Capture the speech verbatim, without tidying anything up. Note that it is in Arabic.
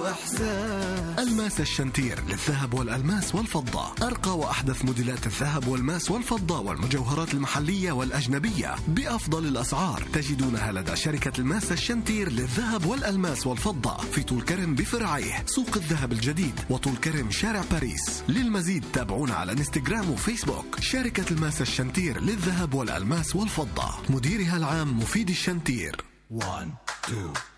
وإحساس. الماس الشنتير للذهب والألماس والفضة، أرقى وأحدث موديلات الذهب والماس والفضة والمجوهرات المحلية والأجنبية بأفضل الأسعار، تجدونها لدى شركة الماس الشنتير للذهب والألماس والفضة في طول كرم بفرعيه، سوق الذهب الجديد، وطول كرم شارع باريس. للمزيد تابعونا على انستغرام وفيسبوك. شركة الماس الشنتير للذهب والألماس والفضة، مديرها العام مفيد الشنتير. one two